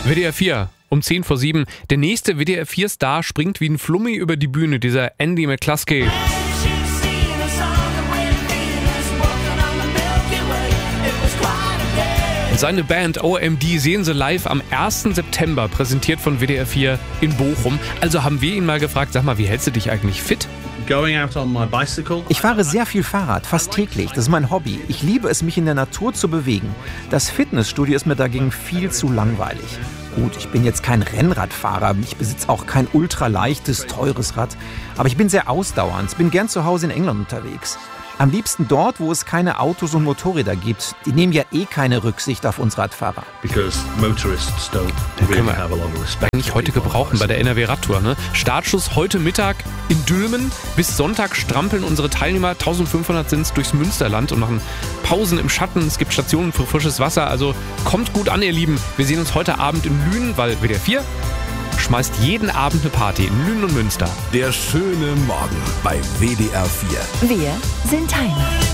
WDR 4 um 10 vor 7. Der nächste WDR 4-Star springt wie ein Flummi über die Bühne, dieser Andy McCluskey. Seine Band OMD sehen Sie live am 1. September, präsentiert von WDR 4 in Bochum. Also haben wir ihn mal gefragt, sag mal, wie hältst du dich eigentlich fit? Ich fahre sehr viel Fahrrad, fast täglich. Das ist mein Hobby. Ich liebe es, mich in der Natur zu bewegen. Das Fitnessstudio ist mir dagegen viel zu langweilig. Gut, ich bin jetzt kein Rennradfahrer, ich besitze auch kein ultraleichtes, teures Rad. Aber ich bin sehr ausdauernd, bin gern zu Hause in England unterwegs. Am liebsten dort, wo es keine Autos und Motorräder gibt. Die nehmen ja keine Rücksicht auf uns Radfahrer. Den können wir eigentlich heute gebrauchen bei der NRW Radtour. Ne? Startschuss heute Mittag in Dülmen. Bis Sonntag strampeln unsere Teilnehmer, 1500 sind es, durchs Münsterland und machen Pausen im Schatten. Es gibt Stationen für frisches Wasser. Also kommt gut an, ihr Lieben. Wir sehen uns heute Abend in Lünen, weil WDR 4 schmeißt jeden Abend eine Party in Lünen und Münster. Der schöne Morgen bei WDR 4. Wir sind Timer.